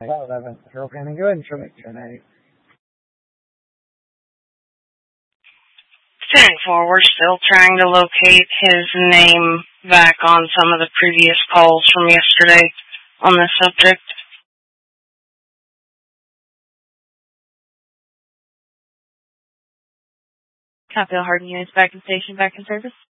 11th. Earl County, go ahead and show me your name. Moving forward, still trying to locate his name back on some of the previous calls from yesterday on this subject. Capitol Hardin units back in station, back in service.